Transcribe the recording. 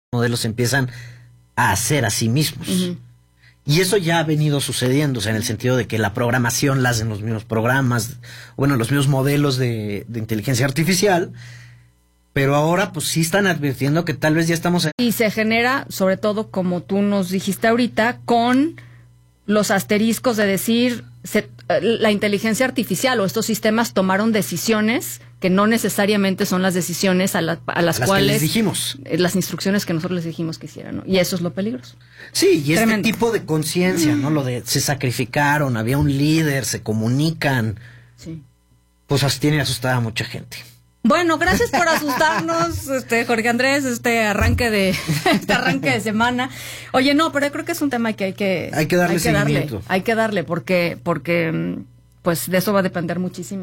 modelos empiezan a hacer a sí mismos. Y eso ya ha venido sucediendo, o sea, en el sentido de que la programación la hacen los mismos programas, bueno, los mismos modelos de inteligencia artificial, pero ahora pues sí están advirtiendo que tal vez ya estamos... Y se genera, sobre todo, como tú nos dijiste ahorita, con los asteriscos de decir, la inteligencia artificial o estos sistemas tomaron decisiones que no necesariamente son las decisiones a las cuales que les dijimos. Las instrucciones que nosotros les dijimos que hicieran, ¿no? Y eso es lo peligroso. Sí, y Tremendo. este tipo de conciencia, ¿no? Lo de se sacrificaron, había un líder, se comunican. Sí. Pues tiene asustada a mucha gente. Bueno, gracias por asustarnos, Jorge Andrés, este arranque de semana. Oye, no, pero yo creo que es un tema que hay que darle seguimiento. Hay que darle porque pues de eso va a depender muchísimo.